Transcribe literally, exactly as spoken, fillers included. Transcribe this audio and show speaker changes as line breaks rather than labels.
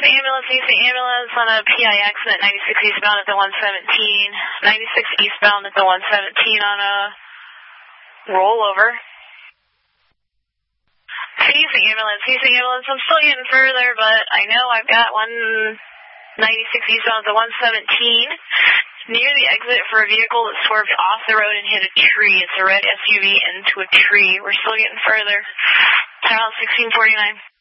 the ambulance, needs the ambulance on a P I X at ninety-six eastbound at the one seventeen. ninety-six eastbound at the one seventeen on a rollover. Sees the ambulance, sees the ambulance. I'm still getting further, but I know I've got one ninety-six eastbound at the one seventeen. Near the exit for a vehicle that swerved off the road and hit a tree. It's a red S U V into a tree. We're still getting further. Town sixteen forty-nine.